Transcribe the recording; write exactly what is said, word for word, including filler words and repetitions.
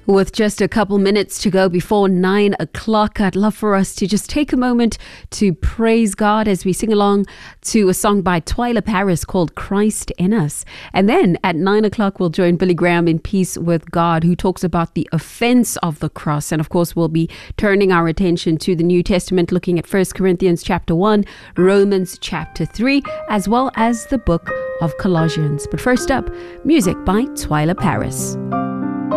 With just a couple minutes to go before nine o'clock, I'd love for us to just take a moment to praise God as we sing along to a song by Twyla Paris called Christ in Us. And then at nine o'clock, we'll join Billy Graham in Peace with God, who talks about the offense of the cross. And of course, we'll be turning our attention to the New Testament, looking at First Corinthians chapter one, Romans chapter three, as well as the book of Colossians. But first up, music by Twyla Paris.